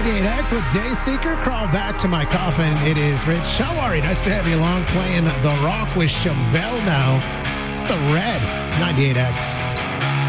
98X with Dayseeker. Crawl back to my coffin. It is Rich. How are you? Nice to have you along playing The Rock with Chevelle now. It's the Red. It's 98X.